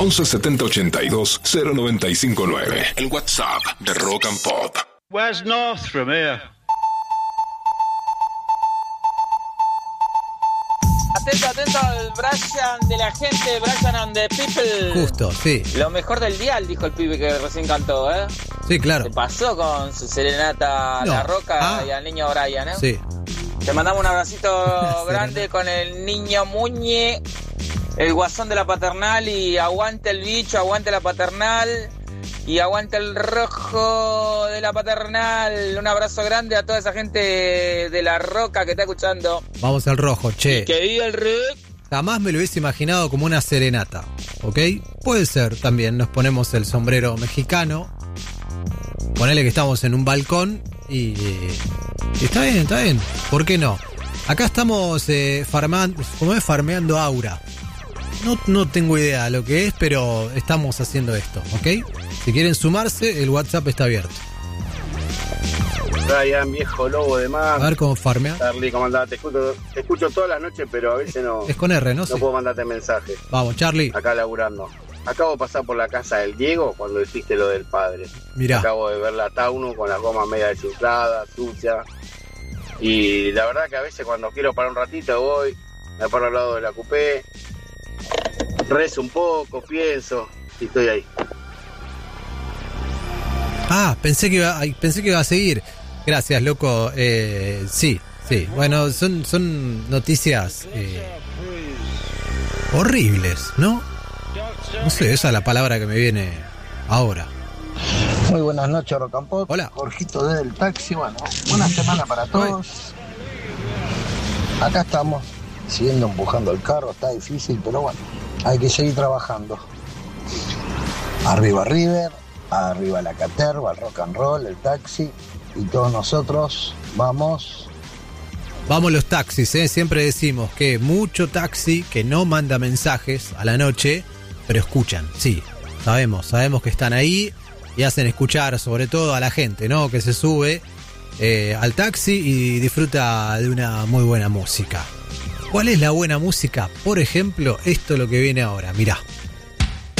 11 70 82 0959. El WhatsApp de Rock and Pop. Where's North from here? Atento al Brian de la gente, Brian and the People. Justo, sí. Lo mejor del dial, dijo el pibe que recién cantó, ¿eh? Sí, claro. Se pasó con su serenata a No. La Roca y al niño Brian, ¿eh? Sí. Te mandamos un abracito grande con el niño Muñe, el guasón de la paternal, y aguante el bicho, aguante la paternal y aguante el rojo de la paternal. Un abrazo grande a toda esa gente de La Roca que está escuchando. Vamos al rojo, che. Que vive el rock. Jamás me lo hubiese imaginado como una serenata, ¿ok? Puede ser también, nos ponemos el sombrero mexicano, ponele que estamos en un balcón y está bien, ¿por qué no? Acá estamos farmeando aura. No tengo idea de lo que es, pero estamos haciendo esto, ¿ok? Si quieren sumarse, el WhatsApp está abierto. Brian, viejo lobo de mar. A ver cómo farmea. Charlie, ¿cómo andás? Te escucho todas las noches, pero a veces no. Es con R, ¿no? No Sí. puedo mandarte mensajes. Vamos, Charlie. Acá laburando. Acabo de pasar por la casa del Diego cuando dijiste lo del padre. Mirá. Acabo de ver la Tauno con las gomas media desinfladas, sucia. Y la verdad que a veces cuando quiero parar un ratito voy, me paro al lado de la coupé, rezo un poco, pienso y estoy ahí. Ah, pensé que iba a seguir. Gracias, loco. Sí. Bueno, son noticias horribles, ¿no? No sé, esa es la palabra que me viene ahora. Muy buenas noches, Rock and Pop. Hola. Jorgito desde el taxi. Bueno, buena semana para todos. Acá estamos, siguiendo empujando el carro. Está difícil, pero bueno, hay que seguir trabajando. Arriba River, arriba la caterva, el rock and roll, el taxi. Y todos nosotros vamos. Vamos los taxis, ¿eh? Siempre decimos que mucho taxi que no manda mensajes a la noche, pero escuchan, sí. Sabemos que están ahí y hacen escuchar sobre todo a la gente, ¿no? Que se sube al taxi y disfruta de una muy buena música. ¿Cuál es la buena música? Por ejemplo, esto es lo que viene ahora, mirá.